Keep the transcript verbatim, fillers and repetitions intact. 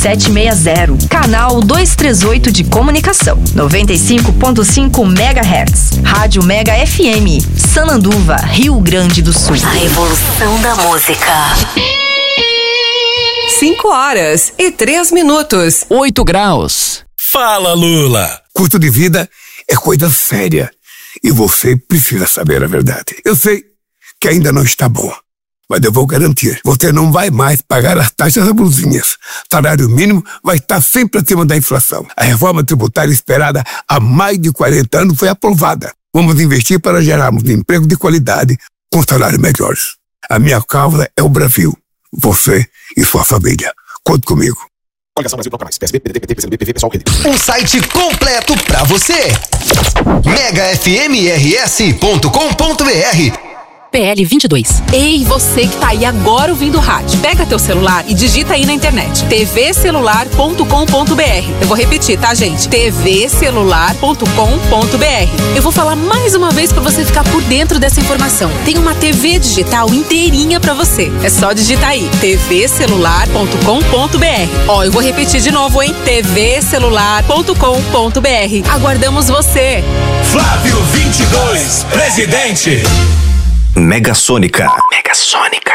sete seis zero, canal duzentos e trinta e oito de comunicação, noventa e cinco ponto cinco megahertz, Rádio Mega F M, Sananduva, Rio Grande do Sul. A evolução da música. Cinco horas e três minutos. Oito graus. Fala, Lula. Custo de vida é coisa séria e você precisa saber a verdade. Eu sei que ainda não está bom, mas eu vou garantir, você não vai mais pagar as taxas abusivas. Salário mínimo vai estar sempre acima da inflação. A reforma tributária esperada há mais de quarenta anos foi aprovada. Vamos investir para gerarmos emprego de qualidade com salários melhores. A minha causa é o Brasil, você e sua família. Conte comigo. Coligação Brasil Bloco Mais, P S B, P D T, P T C B, P V, Pessoal, Rede. Um site completo pra você. mega f m r s ponto com ponto b r. P L vinte e dois. Ei, você que tá aí agora ouvindo o rádio. Pega teu celular e digita aí na internet. t v celular ponto com ponto b r. Eu vou repetir, tá, gente? t v celular ponto com ponto b r. Eu vou falar mais uma vez pra você ficar por dentro dessa informação. Tem uma T V digital inteirinha pra você. É só digitar aí. t v celular ponto com ponto b r. Ó, eu vou repetir de novo, hein? t v celular ponto com ponto b r. Aguardamos você. Flávio vinte e dois, presidente. Mega Sônica. Mega Sônica.